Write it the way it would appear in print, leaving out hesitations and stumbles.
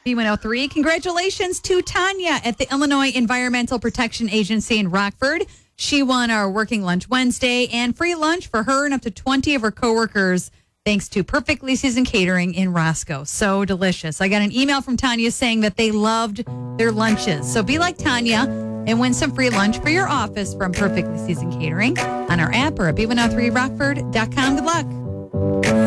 B103. Congratulations to Tanya at the Illinois Environmental Protection Agency in Rockford. She won our Working Lunch Wednesday and free lunch for her and up to 20 of her coworkers, thanks to Perfectly Seasoned Catering in Roscoe. So delicious. I got an email from Tanya saying that they loved their lunches. So be like Tanya and win some free lunch for your office from Perfectly Seasoned Catering on our app or at b103rockford.com. Good luck.